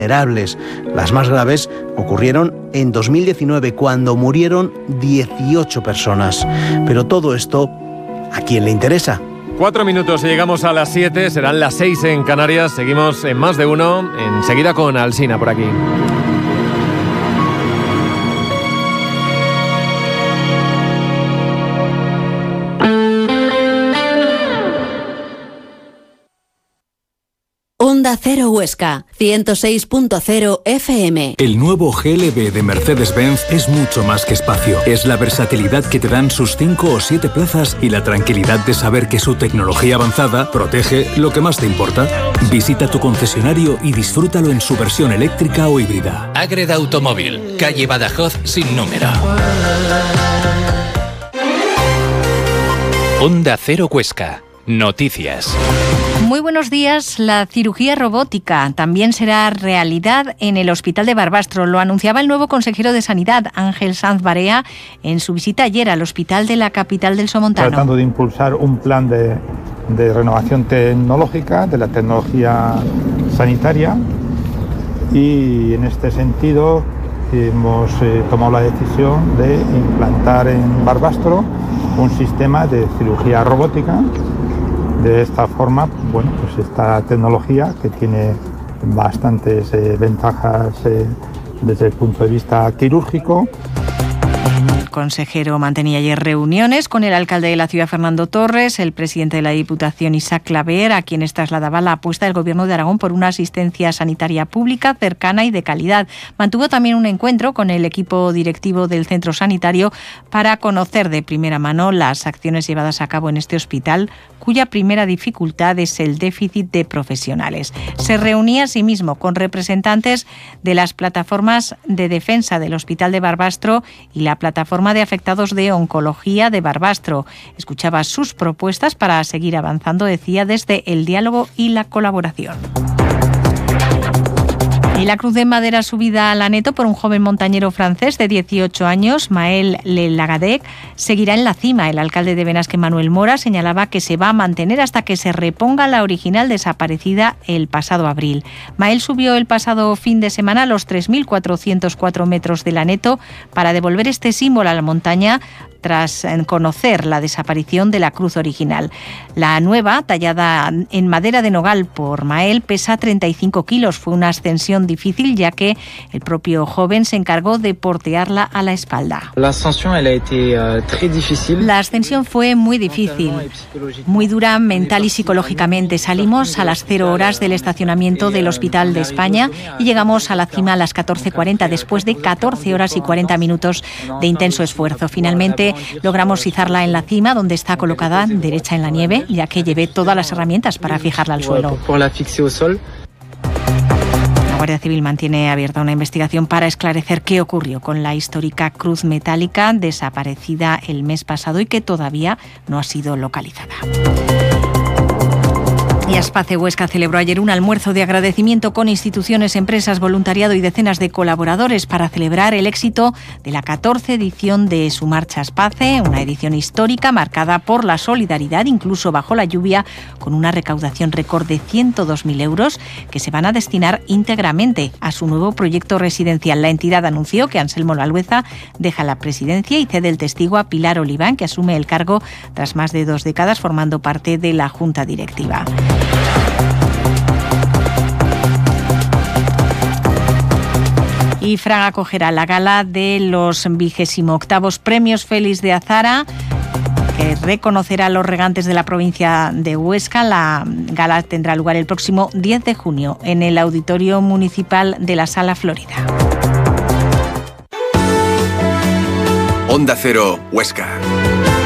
vulnerables. Las más graves ocurrieron en 2019, cuando murieron 18 personas. Pero todo esto, ¿a quién le interesa? 4 minutos y llegamos a las 7, serán las 6 en Canarias. Seguimos en Más de Uno, enseguida con Alsina por aquí. Onda Cero Huesca, 106.0 FM. El nuevo GLB de Mercedes-Benz es mucho más que espacio. Es la versatilidad que te dan sus 5 o 7 plazas y la tranquilidad de saber que su tecnología avanzada protege lo que más te importa. Visita tu concesionario y disfrútalo en su versión eléctrica o híbrida. Ágreda Automóvil, calle Badajoz sin número. Onda Cero Huesca, noticias. Muy buenos días. La cirugía robótica también será realidad en el Hospital de Barbastro. Lo anunciaba el nuevo consejero de Sanidad, Ángel Sanz Barea, en su visita ayer al hospital de la capital del Somontano. Tratando de impulsar un plan de renovación tecnológica de la tecnología sanitaria, y en este sentido hemos tomado la decisión de implantar en Barbastro un sistema de cirugía robótica. De esta forma, bueno, pues esta tecnología, que tiene bastantes ventajas desde el punto de vista quirúrgico. El consejero mantenía ayer reuniones con el alcalde de la ciudad, Fernando Torres, el presidente de la Diputación, Isaac Claver, a quienes trasladaba la apuesta del Gobierno de Aragón por una asistencia sanitaria pública, cercana y de calidad. Mantuvo también un encuentro con el equipo directivo del centro sanitario para conocer de primera mano las acciones llevadas a cabo en este hospital, cuya primera dificultad es el déficit de profesionales. Se reunía asimismo con representantes de las plataformas de defensa del Hospital de Barbastro y la plataforma de afectados de oncología de Barbastro. Escuchaba sus propuestas para seguir avanzando, decía, desde el diálogo y la colaboración. Y la cruz de madera subida al Aneto por un joven montañero francés de 18 años, Maël Lagadec, seguirá en la cima. El alcalde de Benasque, Manuel Mora, señalaba que se va a mantener hasta que se reponga la original desaparecida el pasado abril. Maël subió el pasado fin de semana a los 3.404 metros del Aneto para devolver este símbolo a la montaña tras conocer la desaparición de la cruz original. La nueva, tallada en madera de nogal por Maël, pesa 35 kilos. Fue una ascensión difícil, ya que el propio joven se encargó de portearla a la espalda. La ascensión fue muy difícil, muy dura mental y psicológicamente. Salimos a las 0 horas del estacionamiento del Hospital de España y llegamos a la cima a las 14:40, después de 14 horas y 40 minutos de intenso esfuerzo. Finalmente logramos izarla en la cima, donde está colocada derecha en la nieve, ya que llevé todas las herramientas para fijarla al suelo. La Guardia Civil mantiene abierta una investigación para esclarecer qué ocurrió con la histórica cruz metálica desaparecida el mes pasado y que todavía no ha sido localizada. Y Aspace Huesca celebró ayer un almuerzo de agradecimiento con instituciones, empresas, voluntariado y decenas de colaboradores para celebrar el éxito de la 14ª edición de su marcha Aspace, una edición histórica marcada por la solidaridad, incluso bajo la lluvia, con una recaudación récord de 102.000 euros que se van a destinar íntegramente a su nuevo proyecto residencial. La entidad anunció que Anselmo Lalueza deja la presidencia y cede el testigo a Pilar Oliván, que asume el cargo tras más de 2 décadas formando parte de la Junta Directiva. Y Fraga acogerá la gala de los 28º Premios Félix de Azara, que reconocerá a los regantes de la provincia de Huesca. La gala tendrá lugar el próximo 10 de junio en el Auditorio Municipal de la Sala Florida. Onda Cero Huesca.